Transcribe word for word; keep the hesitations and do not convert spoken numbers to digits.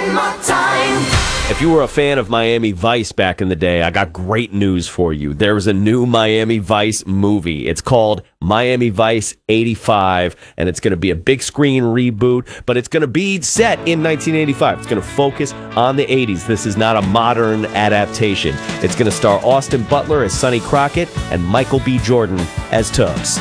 one more time. If you were a fan of Miami Vice back in the day, I got great news for you. There was a new Miami Vice movie. It's called Miami Vice eighty-five, and it's going to be a big screen reboot, but it's going to be set in nineteen eighty-five. It's going to focus on the eighties. This is not a modern adaptation. It's going to star Austin Butler as Sonny Crockett and Michael B. Jordan as Tubbs.